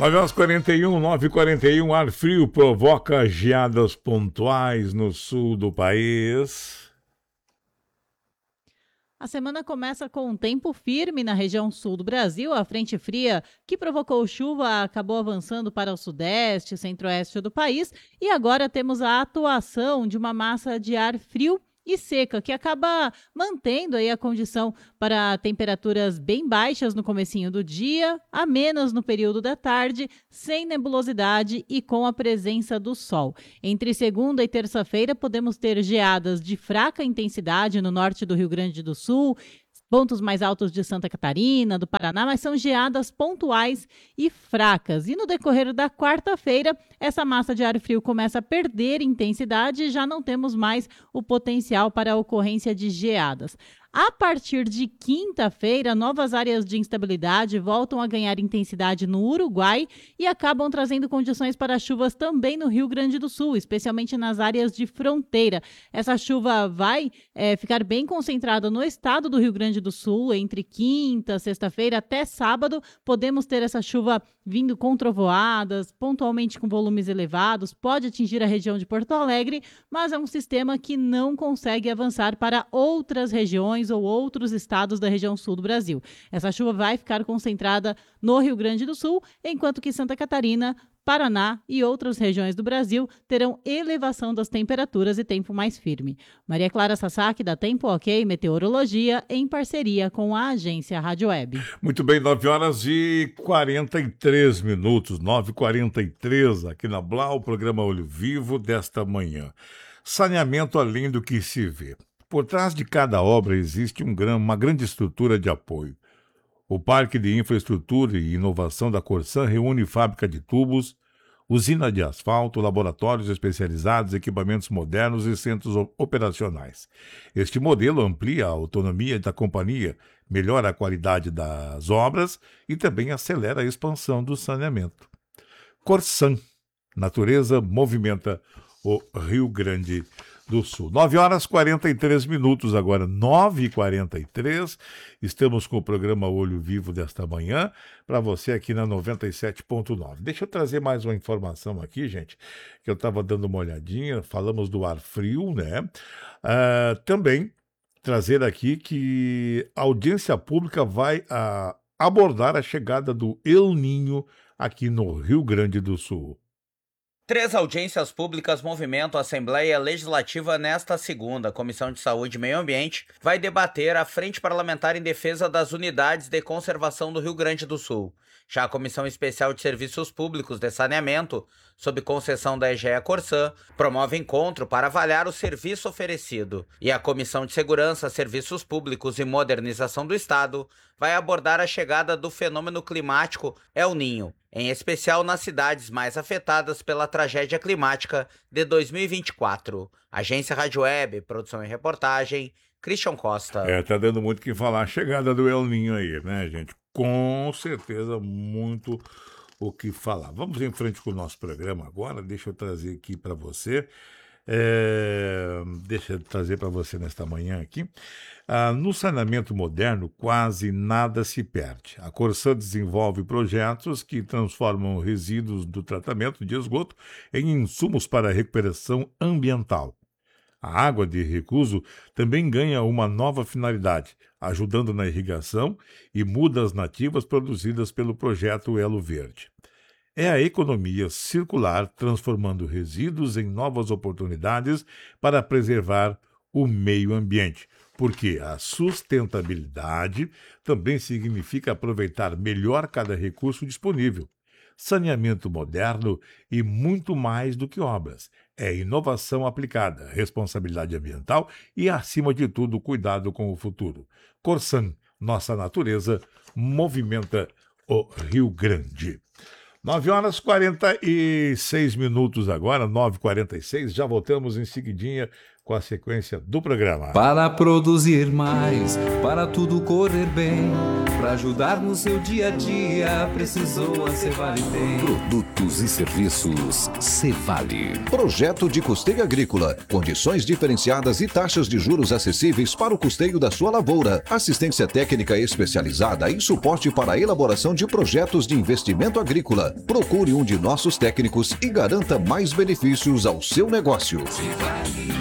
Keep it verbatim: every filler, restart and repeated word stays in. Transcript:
nove horas e quarenta e um, nove e quarenta e um, ar frio provoca geadas pontuais no sul do país. A semana começa com um tempo firme na região sul do Brasil. A frente fria que provocou chuva acabou avançando para o sudeste e centro-oeste do país. E agora temos a atuação de uma massa de ar frio e seca, que acaba mantendo aí a condição para temperaturas bem baixas no comecinho do dia, amenas no período da tarde, sem nebulosidade e com a presença do sol. Entre segunda e terça-feira podemos ter geadas de fraca intensidade no norte do Rio Grande do Sul, pontos mais altos de Santa Catarina, do Paraná, mas são geadas pontuais e fracas. E no decorrer da quarta-feira, essa massa de ar frio começa a perder intensidade e já não temos mais o potencial para a ocorrência de geadas. A partir de quinta-feira, novas áreas de instabilidade voltam a ganhar intensidade no Uruguai e acabam trazendo condições para chuvas também no Rio Grande do Sul, especialmente nas áreas de fronteira. Essa chuva vai é, ficar bem concentrada no estado do Rio Grande do Sul, entre quinta, sexta-feira até sábado. Podemos ter essa chuva vindo com trovoadas, pontualmente com volumes elevados, pode atingir a região de Porto Alegre, mas é um sistema que não consegue avançar para outras regiões ou outros estados da região sul do Brasil. Essa chuva vai ficar concentrada no Rio Grande do Sul, enquanto que Santa Catarina, Paraná e outras regiões do Brasil terão elevação das temperaturas e tempo mais firme. Maria Clara Sasaki, da Tempo Ok Meteorologia, em parceria com a agência Rádio Web. Muito bem, nove horas e quarenta e três minutos, nove e quarenta e três aqui na Blau, o programa Olho Vivo desta manhã. Saneamento além do que se vê. Por trás de cada obra existe um gran, uma grande estrutura de apoio. O Parque de Infraestrutura e Inovação da Corsan reúne fábrica de tubos, usina de asfalto, laboratórios especializados, equipamentos modernos e centros operacionais. Este modelo amplia a autonomia da companhia, melhora a qualidade das obras e também acelera a expansão do saneamento. Corsan, natureza movimenta o Rio Grande do Sul. nove horas e quarenta e três minutos agora, nove e quarenta e três. Estamos com o programa Olho Vivo desta manhã, para você aqui na noventa e sete ponto nove. Deixa eu trazer mais uma informação aqui, gente, que eu estava dando uma olhadinha, falamos do ar frio, né? Uh, também trazer aqui que a audiência pública vai uh, abordar a chegada do El Niño aqui no Rio Grande do Sul. Três audiências públicas movimentam a Assembleia Legislativa nesta segunda. A Comissão de Saúde e Meio Ambiente vai debater a Frente Parlamentar em Defesa das Unidades de Conservação do Rio Grande do Sul. Já a Comissão Especial de Serviços Públicos de Saneamento, sob concessão da Egea Corsan, promove encontro para avaliar o serviço oferecido. E a Comissão de Segurança, Serviços Públicos e Modernização do Estado vai abordar a chegada do fenômeno climático El Niño, em especial nas cidades mais afetadas pela tragédia climática de dois mil e vinte e quatro. Agência Rádio Web, produção e reportagem, Christian Costa. É, tá dando muito o que falar a chegada do El Niño aí, né, gente? Com certeza, muito o que falar. Vamos em frente com o nosso programa agora. Deixa eu trazer aqui para você. É, deixa eu trazer para você nesta manhã aqui. Ah, no saneamento moderno, quase nada se perde. A Corsan desenvolve projetos que transformam resíduos do tratamento de esgoto em insumos para a recuperação ambiental. A água de recurso também ganha uma nova finalidade, ajudando na irrigação e mudas nativas produzidas pelo projeto Elo Verde. É a economia circular transformando resíduos em novas oportunidades para preservar o meio ambiente, porque a sustentabilidade também significa aproveitar melhor cada recurso disponível. Saneamento moderno e muito mais do que obras. É inovação aplicada, responsabilidade ambiental e, acima de tudo, cuidado com o futuro. Corsan, nossa natureza, movimenta o Rio Grande. nove horas e quarenta e seis minutos agora, nove e quarenta e seis, já voltamos em seguidinha com a sequência do programa. Para produzir mais, para tudo correr bem, para ajudar no seu dia a dia, precisou a Cevale tem. Produtos e serviços Cevale. Projeto de custeio agrícola, condições diferenciadas e taxas de juros acessíveis para o custeio da sua lavoura, assistência técnica especializada e suporte para a elaboração de projetos de investimento agrícola. Procure um de nossos técnicos e garanta mais benefícios ao seu negócio. Cevale.